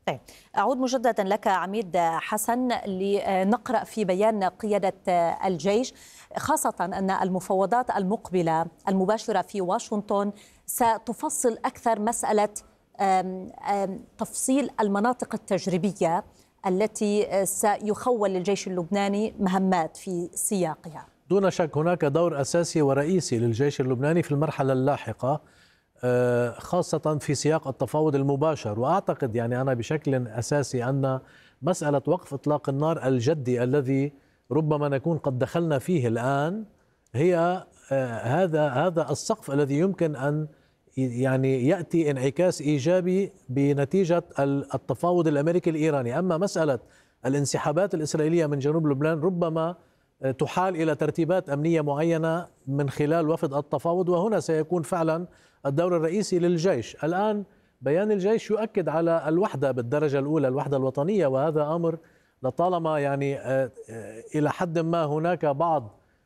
طيب، أعود مجددا لك عميد حسن لنقرأ في بيان قيادة الجيش، خاصة أن المفاوضات المقبلة المباشرة في واشنطن ستفصل أكثر مسألة تفصيل المناطق التجريبية التي سيخول للجيش اللبناني مهمات في سياقها. دون شك هناك دور أساسي ورئيسي للجيش اللبناني في المرحلة اللاحقة، خاصة في سياق التفاوض المباشر. وأعتقد أنا بشكل أساسي أن مسألة وقف إطلاق النار الجدي الذي ربما نكون قد دخلنا فيه الآن هي هذا السقف الذي يمكن أن يأتي انعكاس إيجابي بنتيجة التفاوض الأمريكي الإيراني. أما مسألة الانسحابات الإسرائيلية من جنوب لبنان ربما تحال إلى ترتيبات أمنية معينة من خلال وفد التفاوض، وهنا سيكون فعلا الدور الرئيسي للجيش. الآن بيان الجيش يؤكد على الوحدة بالدرجة الأولى، الوحدة الوطنية، وهذا أمر لطالما إلى حد ما هناك بعض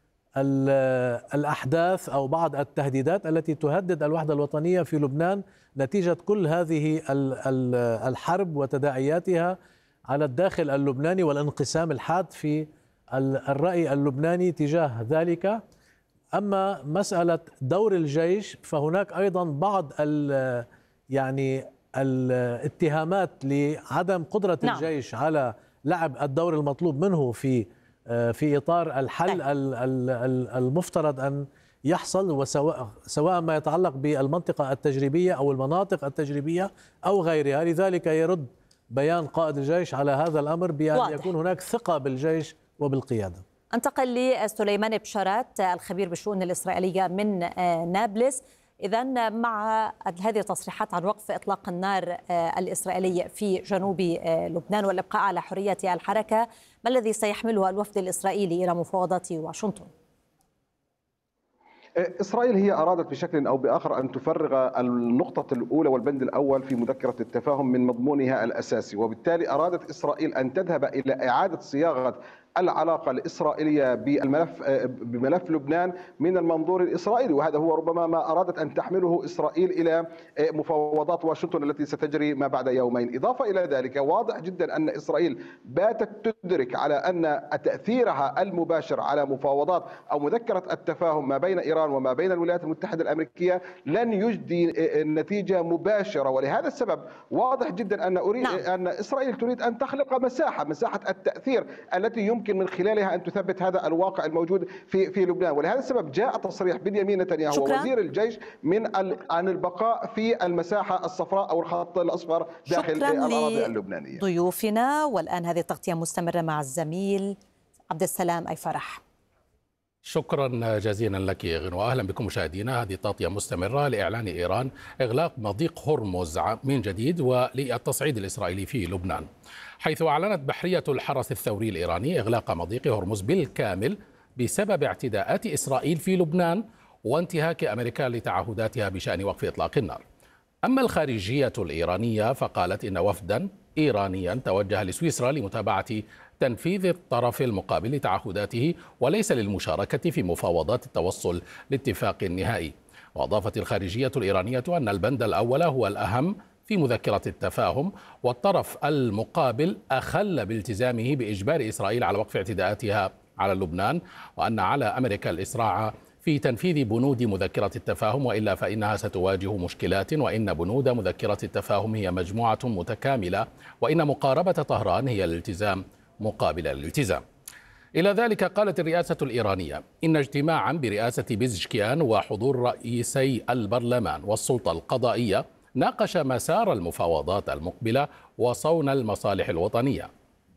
الأحداث أو بعض التهديدات التي تهدد الوحدة الوطنية في لبنان نتيجة كل هذه الحرب وتداعياتها على الداخل اللبناني والانقسام الحاد في الرأي اللبناني تجاه ذلك. أما مسألة دور الجيش فهناك أيضا بعض الاتهامات لعدم قدرة الجيش على لعب الدور المطلوب منه في إطار الحل المفترض أن يحصل، وسواء ما يتعلق بالمنطقة التجريبية أو المناطق التجريبية أو غيرها. لذلك يرد بيان قائد الجيش على هذا الأمر بأن يكون هناك ثقة بالجيش وبالقيادة. انتقل لسليمان بشارات الخبير بالشؤون الإسرائيلية من نابلس. إذن مع هذه التصريحات عن وقف إطلاق النار الإسرائيلي في جنوب لبنان والإبقاء على حرية الحركة، ما الذي سيحمله الوفد الإسرائيلي إلى مفاوضات واشنطن؟ إسرائيل هي أرادت بشكل أو بآخر أن تفرغ النقطة الأولى والبند الأول في مذكرة التفاهم من مضمونها الأساسي، وبالتالي أرادت إسرائيل أن تذهب إلى إعادة صياغة العلاقة الإسرائيلية بملف لبنان من المنظور الإسرائيلي، وهذا هو ربما ما أرادت أن تحمله إسرائيل إلى مفاوضات واشنطن التي ستجري ما بعد يومين. إضافة إلى ذلك واضح جدا أن إسرائيل باتت تدرك على أن تأثيرها المباشر على مفاوضات أو مذكرة التفاهم ما بين إيران وما بين الولايات المتحدة الأمريكية لن يجدي نتيجة مباشرة، ولهذا السبب واضح جدا أن إسرائيل تريد أن تخلق مساحة التأثير التي يمكن من خلالها أن تثبت هذا الواقع الموجود في لبنان. ولهذا السبب جاء تصريح بنيامين نتنياهو وزير الجيش عن البقاء في المساحة الصفراء أو الخط الأصفر داخل الأراضي اللبنانية. ضيوفنا، والآن هذه التغطية مستمرة مع الزميل عبد السلام أي فرح. شكرا جزيلا لك غنوة. أهلا بكم مشاهدينا. هذه التغطية مستمرة لإعلان إيران إغلاق مضيق هرمز من جديد وللتصعيد الإسرائيلي في لبنان، حيث أعلنت بحرية الحرس الثوري الإيراني إغلاق مضيق هرمز بالكامل بسبب اعتداءات إسرائيل في لبنان وانتهاك أمريكا لتعهداتها بشأن وقف إطلاق النار. أما الخارجية الإيرانية فقالت إن وفدا إيرانيا توجه لسويسرا لمتابعة تنفيذ الطرف المقابل لتعهداته وليس للمشاركة في مفاوضات التوصل لاتفاق نهائي. وأضافت الخارجية الإيرانية أن البند الأول هو الأهم في مذكرة التفاهم، والطرف المقابل أخل بالتزامه بإجبار إسرائيل على وقف اعتداءاتها على لبنان، وأن على أمريكا الإسراع في تنفيذ بنود مذكرة التفاهم وإلا فإنها ستواجه مشكلات، وإن بنود مذكرة التفاهم هي مجموعة متكاملة، وإن مقاربة طهران هي الالتزام مقابل الالتزام. إلى ذلك قالت الرئاسة الإيرانية إن اجتماعا برئاسة بيزشكيان وحضور رئيسي البرلمان والسلطة القضائية ناقش مسار المفاوضات المقبلة وصون المصالح الوطنية.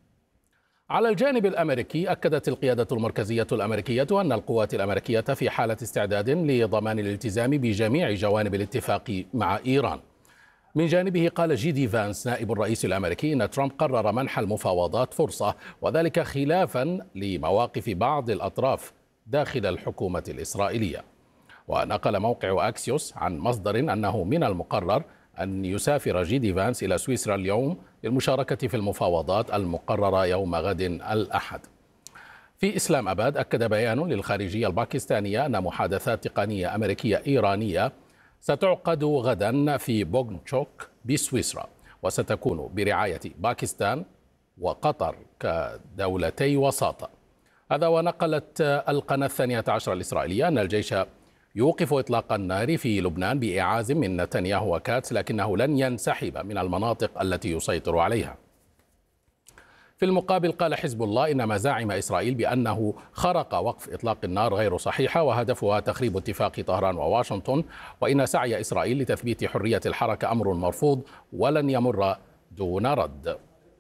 على الجانب الأمريكي أكدت القيادة المركزية الأمريكية أن القوات الأمريكية في حالة استعداد لضمان الالتزام بجميع جوانب الاتفاق مع إيران. من جانبه قال جيدي فانس نائب الرئيس الأمريكي أن ترامب قرر منح المفاوضات فرصة، وذلك خلافا لمواقف بعض الأطراف داخل الحكومة الإسرائيلية. ونقل موقع أكسيوس عن مصدر أنه من المقرر أن يسافر جيدي فانس إلى سويسرا اليوم للمشاركة في المفاوضات المقررة يوم غد الأحد. في إسلام أباد أكد بيان للخارجية الباكستانية أن محادثات تقنية أمريكية إيرانية ستعقد غدا في بوغنشوك بسويسرا، وستكون برعاية باكستان وقطر كدولتي وساطة. هذا ونقلت القناة 12 الإسرائيلية أن الجيش يوقف إطلاق النار في لبنان بإعاز من نتنياهو وكاتس، لكنه لن ينسحب من المناطق التي يسيطر عليها. في المقابل قال حزب الله إن مزاعم إسرائيل بأنه خرق وقف إطلاق النار غير صحيحة وهدفها تخريب اتفاق طهران وواشنطن، وإن سعي إسرائيل لتثبيت حرية الحركة أمر مرفوض ولن يمر دون رد.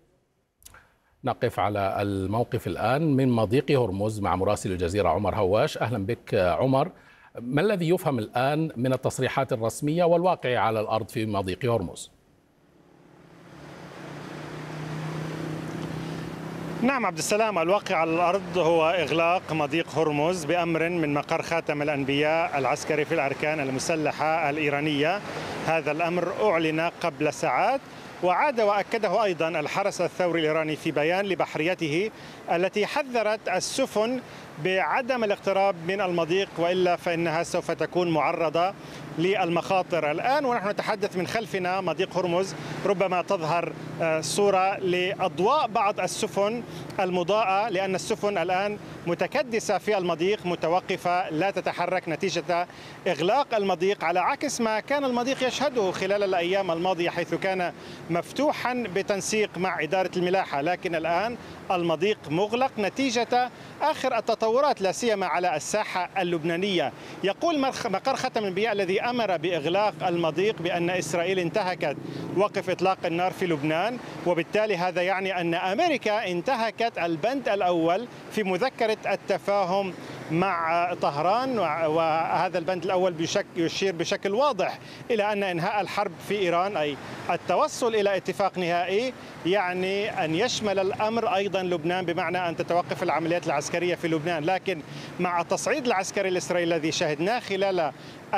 نقف على الموقف الآن من مضيق هرمز مع مراسل الجزيرة عمر هواش. أهلا بك عمر. ما الذي يفهم الآن من التصريحات الرسمية والواقع على الأرض في مضيق هرمز؟ نعم عبد السلام، الواقع على الأرض هو إغلاق مضيق هرمز بأمر من مقر خاتم الأنبياء العسكري في الأركان المسلحة الإيرانية. هذا الأمر أعلن قبل ساعات، وعاد وأكده أيضا الحرس الثوري الإيراني في بيان لبحريته التي حذرت السفن بعدم الاقتراب من المضيق وإلا فإنها سوف تكون معرضة للمخاطر. الآن ونحن نتحدث من خلفنا مضيق هرمز ربما تظهر صورة لأضواء بعض السفن المضاءة، لأن السفن الآن متكدسة في المضيق متوقفة لا تتحرك نتيجة إغلاق المضيق، على عكس ما كان المضيق يشهده خلال الأيام الماضية حيث كان مفتوحا بتنسيق مع إدارة الملاحة، لكن الآن المضيق مغلق نتيجة آخر التطورات لا سيما على الساحة اللبنانية. يقول مقر ختم الأنبياء الذي أمر بإغلاق المضيق بأن إسرائيل انتهكت وقف إطلاق النار في لبنان، وبالتالي هذا يعني أن أمريكا انتهكت البند الأول في مذكرة التفاهم مع طهران، وهذا البند الأول يشير بشكل واضح إلى أن إنهاء الحرب في إيران أي التوصل إلى اتفاق نهائي يعني أن يشمل الأمر أيضا لبنان، بمعنى أن تتوقف العمليات العسكرية في لبنان. لكن مع التصعيد العسكري الإسرائيلي الذي شهدناه خلال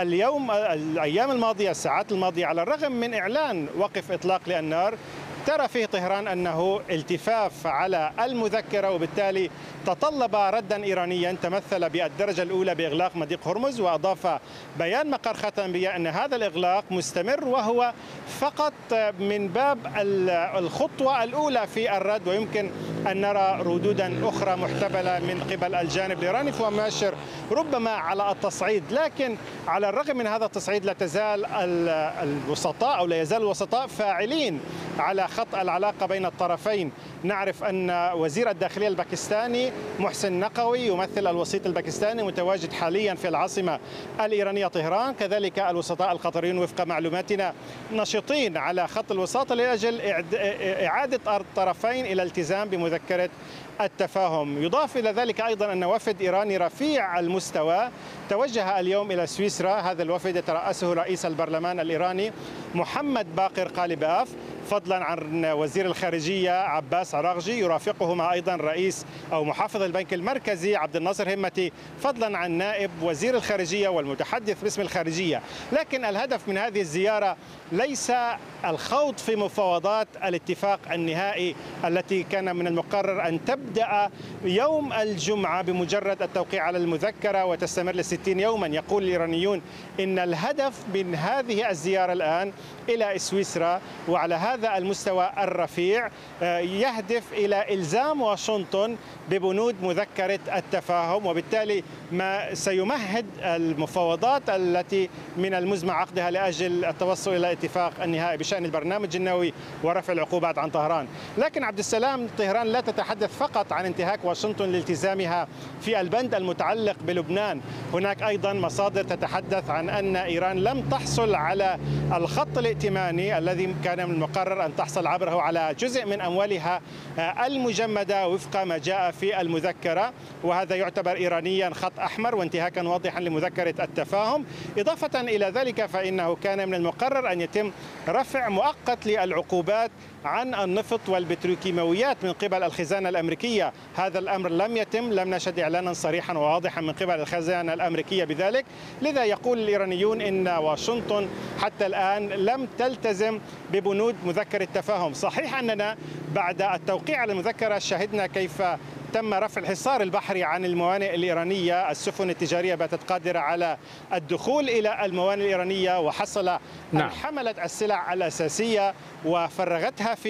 الأيام الماضية الساعات الماضية، على الرغم من إعلان وقف إطلاق للنار، ترى فيه طهران أنه التفاف على المذكرة، وبالتالي تطلب ردا إيرانيا تمثل بالدرجة الأولى بإغلاق مضيق هرمز. وأضاف بيان مقر ختم الأنبياء أن هذا الإغلاق مستمر وهو فقط من باب الخطوة الأولى في الرد، ويمكن أن نرى ردودا أخرى محتملة من قبل الجانب الإيراني فهو مؤشر ربما على التصعيد. لكن على الرغم من هذا التصعيد لا تزال الوسطاء أو لا يزال الوسطاء فاعلين على خط العلاقة بين الطرفين. نعرف أن وزير الداخلية الباكستاني محسن نقوي يمثل الوسيط الباكستاني متواجد حاليا في العاصمة الإيرانية طهران، كذلك الوسطاء القطريون وفق معلوماتنا نشطين على خط الوساطة لأجل إعادة الطرفين إلى الالتزام بمذكرة التفاهم. يضاف إلى ذلك أيضا أن وفد إيراني رفيع المستوى توجه اليوم إلى سويسرا. هذا الوفد يترأسه رئيس البرلمان الإيراني محمد باقر قالباف، فضلا عن وزير الخارجية عباس عراقجي، يرافقهما أيضا رئيس أو محافظ البنك المركزي عبد الناصر همتي، فضلا عن نائب وزير الخارجية والمتحدث باسم الخارجية. لكن الهدف من هذه الزيارة ليس الخوض في مفاوضات الاتفاق النهائي التي كان من المقرر أن تبدأ يوم الجمعة بمجرد التوقيع على المذكرة وتستمر ل60 يوما. يقول الإيرانيون إن الهدف من هذه الزيارة الآن إلى سويسرا وعلى هذا المستوى الرفيع يهدف إلى إلزام واشنطن ببنود مذكرة التفاهم، وبالتالي ما سيمهد المفاوضات التي من المزمع عقدها لأجل التوصل إلى اتفاق النهائي بشأن البرنامج النووي ورفع العقوبات عن طهران. لكن عبد السلام، طهران لا تتحدث فقط عن انتهاك واشنطن لالتزامها في البند المتعلق بلبنان، هناك أيضا مصادر تتحدث عن أن إيران لم تحصل على الخط الائتماني الذي كان من المقرر أن تحصل عبره على جزء من أموالها المجمدة وفق ما جاء في المذكرة، وهذا يعتبر إيرانيا خط أحمر وانتهاكا واضحا لمذكرة التفاهم. إضافة إلى ذلك فإنه كان من المقرر أن يتم رفع مؤقت للعقوبات عن النفط والبتروكيماويات من قبل الخزانة الأمريكية. هذا الأمر لم يتم، لم نشهد إعلانا صريحا وواضحا من قبل الخزانة الأمريكية بذلك. لذا يقول الإيرانيون إن واشنطن حتى الآن لم تلتزم ببنود مذكرة التفاهم. صحيح أننا بعد التوقيع على المذكرة شهدنا كيف تم رفع الحصار البحري عن الموانئ الإيرانية. السفن التجارية باتت قادرة على الدخول إلى الموانئ الإيرانية، وحصل أن حملت السلع الأساسية وفرغتها في